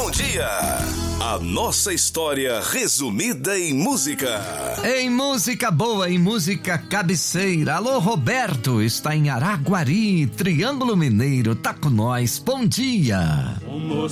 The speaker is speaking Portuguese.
bom dia. A nossa história resumida em música. Em música boa, em música cabeceira. Alô, Roberto, está em Araguari, Triângulo Mineiro, tá com nós. Bom dia.